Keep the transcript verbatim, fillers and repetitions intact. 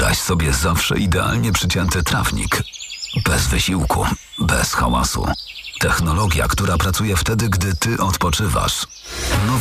Wyobraź sobie zawsze idealnie przycięty trawnik. Bez wysiłku, bez hałasu. Technologia, która pracuje wtedy, gdy ty odpoczywasz. Nowy